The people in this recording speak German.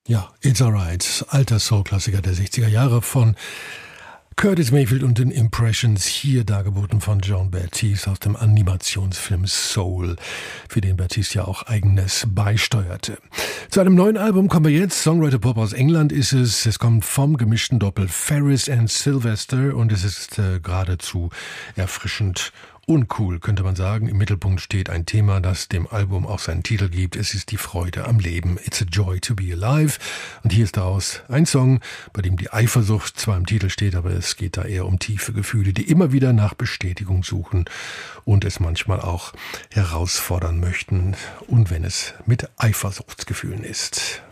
Ja, It's Alright, alter Soul-Klassiker der 60er Jahre von Curtis Mayfield und den Impressions, hier dargeboten von Joan Baptiste aus dem Animationsfilm Soul, für den Baptiste ja auch eigenes beisteuerte. Zu einem neuen Album kommen wir jetzt. Songwriter Pop aus England ist es. Es kommt vom gemischten Doppel Ferris and Sylvester und es ist geradezu erfrischend uncool, könnte man sagen. Im Mittelpunkt steht ein Thema, das dem Album auch seinen Titel gibt. Es ist die Freude am Leben. It's a joy to be alive. Und hier ist daraus ein Song, bei dem die Eifersucht zwar im Titel steht, aber es geht da eher um tiefe Gefühle, die immer wieder nach Bestätigung suchen und es manchmal auch herausfordern möchten. Und wenn es mit Eifersuchtsgefühlen ist.